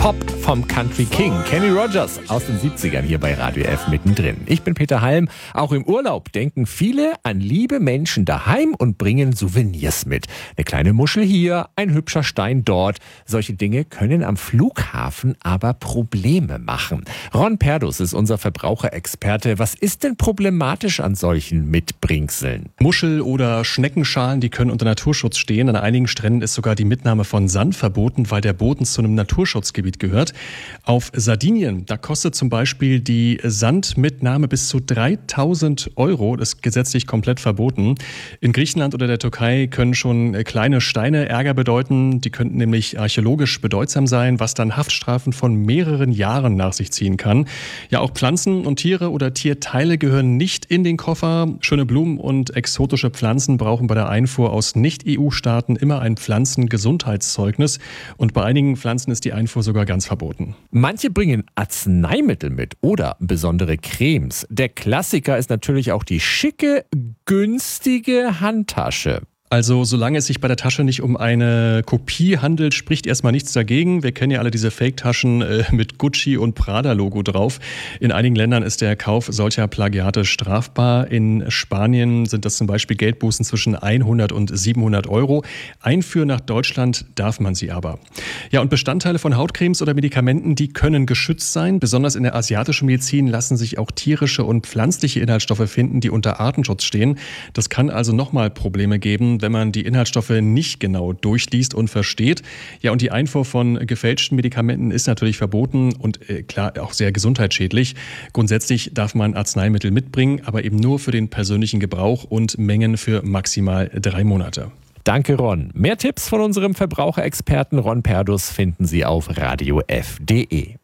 Pop vom Country King, Kenny Rogers aus den 70ern hier bei Radio F mittendrin. Ich bin Peter Halm. Auch im Urlaub denken viele an liebe Menschen daheim und bringen Souvenirs mit. Eine kleine Muschel hier, ein hübscher Stein dort. Solche Dinge können am Flughafen aber Probleme machen. Ron Perdus ist unser Verbraucherexperte. Was ist denn problematisch an solchen Mitbringseln? Muschel- oder Schneckenschalen, die können unter Naturschutz stehen. An einigen Stränden ist sogar die Mitnahme von Sand verboten, weil der Boden zu einem Naturschutzgebiet gehört. Auf Sardinien, da kostet zum Beispiel die Sandmitnahme bis zu 3.000 Euro. Das ist gesetzlich komplett verboten. In Griechenland oder der Türkei können schon kleine Steine Ärger bedeuten. Die könnten nämlich archäologisch bedeutsam sein, was dann Haftstrafen von mehreren Jahren nach sich ziehen kann. Ja, auch Pflanzen und Tiere oder Tierteile gehören nicht in den Koffer. Schöne Blumen und exotische Pflanzen brauchen bei der Einfuhr aus Nicht-EU-Staaten immer ein Pflanzengesundheitszeugnis. Und bei einigen Pflanzen ist die Einfuhr sogar ganz verboten. Manche bringen Arzneimittel mit oder besondere Cremes. Der Klassiker ist natürlich auch die schicke, günstige Handtasche. Also solange es sich bei der Tasche nicht um eine Kopie handelt, spricht erstmal nichts dagegen. Wir kennen ja alle diese Fake-Taschen mit Gucci und Prada-Logo drauf. In einigen Ländern ist der Kauf solcher Plagiate strafbar. In Spanien sind das zum Beispiel Geldbußen zwischen 100 und 700 Euro. Einführen nach Deutschland darf man sie aber. Ja, und Bestandteile von Hautcremes oder Medikamenten, die können geschützt sein. Besonders in der asiatischen Medizin lassen sich auch tierische und pflanzliche Inhaltsstoffe finden, die unter Artenschutz stehen. Das kann also nochmal Probleme geben, wenn man die Inhaltsstoffe nicht genau durchliest und versteht. Ja, und die Einfuhr von gefälschten Medikamenten ist natürlich verboten und klar auch sehr gesundheitsschädlich. Grundsätzlich darf man Arzneimittel mitbringen, aber eben nur für den persönlichen Gebrauch und Mengen für maximal 3 Monate. Danke, Ron. Mehr Tipps von unserem Verbraucherexperten Ron Perdus finden Sie auf radiof.de.